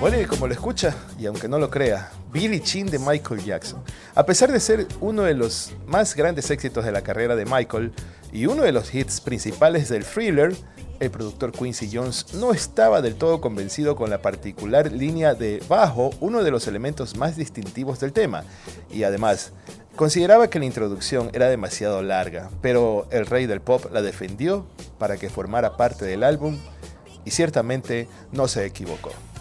Bueno, y como lo escucha, y aunque no lo crea, Billie Jean de Michael Jackson. A pesar de ser uno de los más grandes éxitos de la carrera de Michael y uno de los hits principales del Thriller, el productor Quincy Jones no estaba del todo convencido con la particular línea de bajo, uno de los elementos más distintivos del tema, y además consideraba que la introducción era demasiado larga, pero el rey del pop la defendió para que formara parte del álbum y ciertamente no se equivocó.